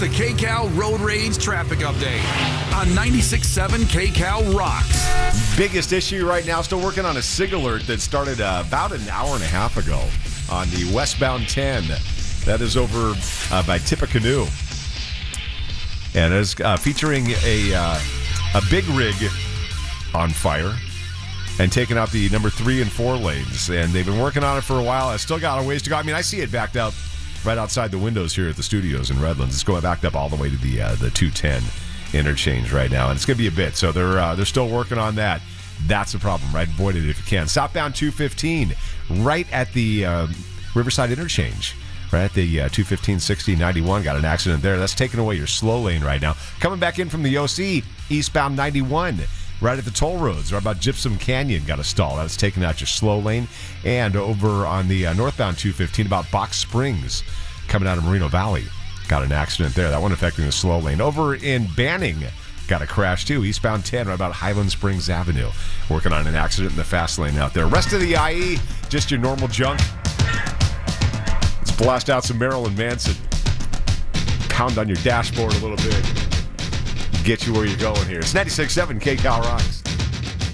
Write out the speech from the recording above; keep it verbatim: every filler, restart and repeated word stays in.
the KCal Road Rage Traffic Update on ninety-six point seven KCal Rocks. Biggest issue right now, still working on a SIG alert that started uh, about an hour and a half ago on the westbound ten. That is over uh, by Tippecanoe. And it is uh, featuring a, uh, a big rig on fire and taking out the number three and four lanes. And they've been working on it for a while. I still got a ways to go. I mean, I see it backed up right outside the windows here at the studios in Redlands. It's going backed up all the way to the uh, the two ten interchange right now. And it's going to be a bit. So they're uh, they're still working on that. That's the problem, right? Avoid it if you can. Southbound two fifteen, right at the um, Riverside interchange. Right at the uh, two fifteen, sixty, ninety-one. Got an accident there. That's taking away your slow lane right now. Coming back in from the O C, eastbound ninety-one. Right at the toll roads, right about Gypsum Canyon, got a stall. That's taking out your slow lane. And over on the uh, northbound two fifteen, about Box Springs, coming out of Moreno Valley. Got an accident there. That one affecting the slow lane. Over in Banning, got a crash too. Eastbound ten, right about Highland Springs Avenue. Working on an accident in the fast lane out there. Rest of the I E, just your normal junk. Let's blast out some Marilyn Manson. Pound on your dashboard a little bit. Get you where you're going here. It's ninety-six point seven KCal Rocks.